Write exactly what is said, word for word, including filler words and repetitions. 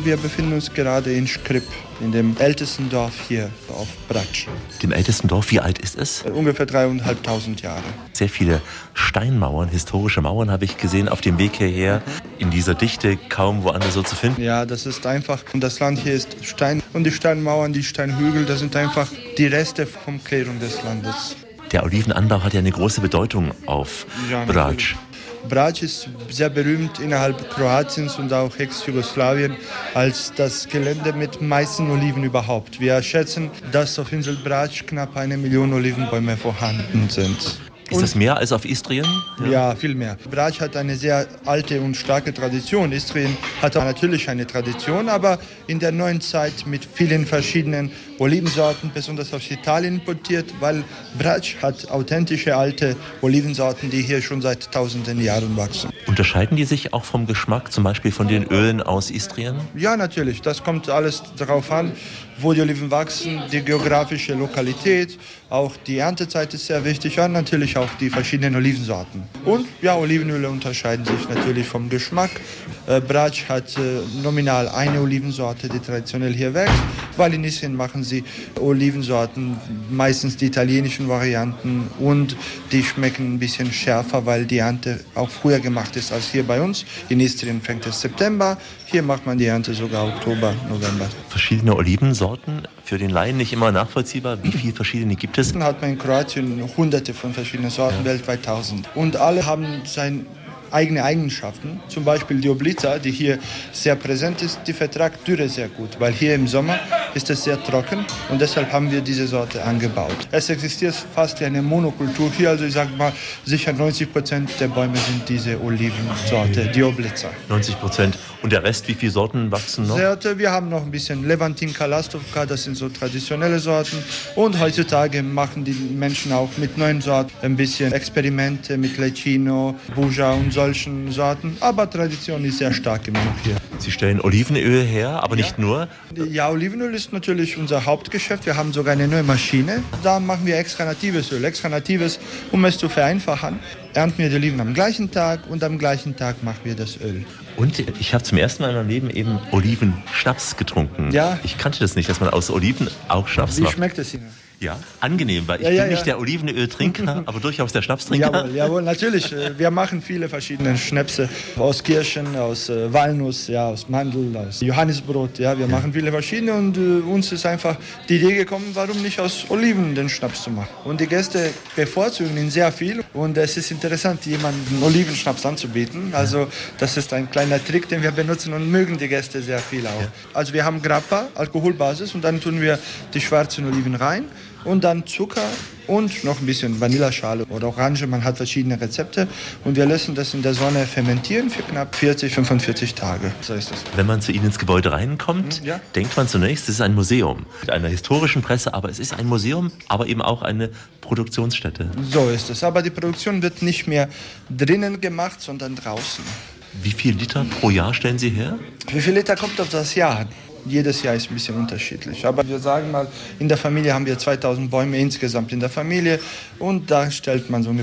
Wir befinden uns gerade in Škrip, in dem ältesten Dorf hier auf Brač. Dem ältesten Dorf, wie alt ist es? Ungefähr dreitausendfünfhundert Jahre. Sehr viele Steinmauern, historische Mauern habe ich gesehen auf dem Weg hierher. In dieser Dichte kaum woanders so zu finden. Ja, das ist einfach, und das Land hier ist Stein. Und die Steinmauern, die Steinhügel, das sind einfach die Reste vom Klärung des Landes. Der Olivenanbau hat ja eine große Bedeutung auf Ja, Brač. Brač ist sehr berühmt innerhalb Kroatiens und auch Ex-Jugoslawien als das Gelände mit meisten Oliven überhaupt. Wir schätzen, dass auf Insel Brač knapp eine Million Olivenbäume vorhanden sind. Ist das mehr als auf Istrien? Ja, ja, viel mehr. Brač hat eine sehr alte und starke Tradition. Istrien hat auch natürlich eine Tradition, aber in der neuen Zeit mit vielen verschiedenen Olivensorten, besonders aus Italien importiert, weil Brač hat authentische alte Olivensorten, die hier schon seit tausenden Jahren wachsen. Unterscheiden die sich auch vom Geschmack, zum Beispiel von den Ölen aus Istrien? Ja, natürlich. Das kommt alles darauf an, wo die Oliven wachsen, die geografische Lokalität, auch die Erntezeit ist sehr wichtig und natürlich auch die verschiedenen Olivensorten. Und ja, Olivenöle unterscheiden sich natürlich vom Geschmack. Äh, Brač hat äh, nominal eine Olivensorte, die traditionell hier wächst, weil in Istrien machen sie Olivensorten, meistens die italienischen Varianten und die schmecken ein bisschen schärfer, weil die Ernte auch früher gemacht ist als hier bei uns. In Istrien fängt es September, hier macht man die Ernte sogar Oktober, November. Verschiedene Olivensorten, für den Laien nicht immer nachvollziehbar. Wie viele verschiedene gibt es? Dann hat man in Kroatien hunderte von verschiedenen Sorten, ja. Weltweit tausend. Und alle haben sein eigene Eigenschaften. Zum Beispiel die Oblica, die hier sehr präsent ist, die verträgt Dürre sehr gut, weil hier im Sommer ist es sehr trocken und deshalb haben wir diese Sorte angebaut. Es existiert fast wie eine Monokultur hier, also ich sage mal, sicher neunzig Prozent der Bäume sind diese Olivensorte, die Oblica. neunzig Prozent. Und der Rest, wie viele Sorten wachsen noch? Sorte, wir haben noch ein bisschen Levantinka, Lastovka, das sind so traditionelle Sorten. Und heutzutage machen die Menschen auch mit neuen Sorten ein bisschen Experimente mit Lecchino, Buja und solchen Sorten. Aber Tradition ist sehr stark immer noch hier. Sie stellen Olivenöl her, aber nicht ja. nur? Ja, Olivenöl ist natürlich unser Hauptgeschäft. Wir haben sogar eine neue Maschine. Da machen wir extra natives Öl. Extra natives, um es zu vereinfachen, ernten wir die Oliven am gleichen Tag und am gleichen Tag machen wir das Öl. Und ich habe zum ersten Mal in meinem Leben eben Olivenschnaps getrunken. Ja. Ich kannte das nicht, dass man aus Oliven auch Schnaps Wie macht. Wie schmeckt es Ihnen? Ja, angenehm, weil ich ja, bin ja, nicht ja. der Olivenöltrinker, aber durchaus der Schnapstrinker. Jawohl, jawohl, natürlich. Wir machen viele verschiedene Schnäpse aus Kirschen, aus äh, Walnuss, ja, aus Mandel, aus Johannisbrot. Ja, wir ja. machen viele verschiedene und äh, uns ist einfach die Idee gekommen, warum nicht aus Oliven den Schnaps zu machen. Und die Gäste bevorzugen ihn sehr viel und es ist interessant, jemanden Olivenschnaps anzubieten. Also das ist ein kleiner Trick, den wir benutzen und mögen die Gäste sehr viel auch. Ja. Also wir haben Grappa, Alkoholbasis und dann tun wir die schwarzen Oliven rein. Und dann Zucker und noch ein bisschen Vanilleschale oder Orange. Man hat verschiedene Rezepte und wir lassen das in der Sonne fermentieren für knapp vierzig, fünfundvierzig Tage. So ist das. Wenn man zu Ihnen ins Gebäude reinkommt, ja. denkt man zunächst, es ist ein Museum mit einer historischen Presse, aber es ist ein Museum, aber eben auch eine Produktionsstätte. So ist es. Aber die Produktion wird nicht mehr drinnen gemacht, sondern draußen. Wie viel Liter pro Jahr stellen Sie her? Wie viel Liter kommt auf das Jahr an? Jedes Jahr ist ein bisschen unterschiedlich. Aber wir sagen mal, in der Familie haben wir zweitausend Bäume insgesamt in der Familie und da stellt man so